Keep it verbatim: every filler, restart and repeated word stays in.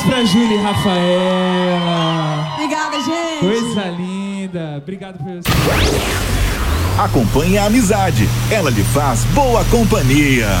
pra Júlia e Rafaela. Obrigada, gente. Coisa linda. Obrigado por você. Acompanhe a amizade. Ela lhe faz boa companhia.